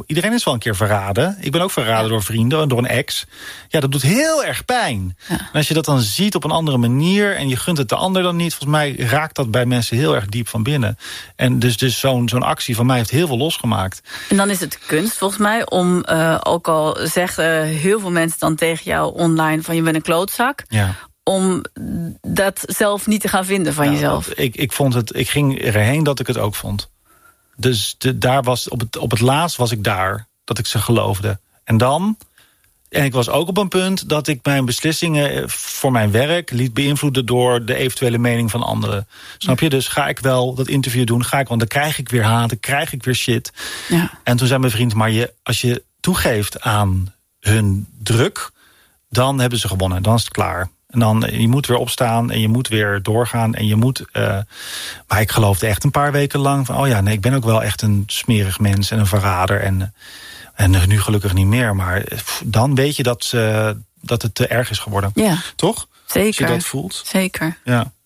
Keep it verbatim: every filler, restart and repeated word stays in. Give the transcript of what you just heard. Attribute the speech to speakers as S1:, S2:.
S1: Iedereen is wel een keer verraden. Ik ben ook verraden ja. door vrienden, door een ex. Ja, dat doet heel erg pijn. Ja. En als je dat dan ziet op een andere manier en je gunt het de ander dan niet, volgens mij raakt dat bij mensen heel erg diep van binnen. En dus, dus zo'n zo'n actie van mij heeft heel veel losgemaakt.
S2: En dan is het kunst volgens mij om, uh, ook al zeggen heel veel mensen dan tegen jou online van je bent een klootzak, ja. om dat zelf niet te gaan vinden van ja, jezelf.
S1: Ik, ik, vond het, ik ging erheen dat ik het ook vond. Dus de, daar was, op, het, op het laatst was ik daar, dat ik ze geloofde. En dan, en ik was ook op een punt dat ik mijn beslissingen voor mijn werk liet beïnvloeden door de eventuele mening van anderen. Snap je? Dus ga ik wel dat interview doen, ga ik, want dan krijg ik weer haat, dan krijg ik weer shit. Ja. En toen zei mijn vriend, maar je, als je toegeeft aan hun druk, dan hebben ze gewonnen, dan is het klaar. En dan, je moet weer opstaan en je moet weer doorgaan. En je moet, uh, maar ik geloofde echt een paar weken lang van, oh ja, nee, ik ben ook wel echt een smerig mens en een verrader. En, en nu gelukkig niet meer. Maar dan weet je dat, uh, dat het te erg is geworden.
S2: Ja.
S1: Toch?
S2: Zeker.
S1: Als je dat voelt.
S2: Zeker.
S1: Ja.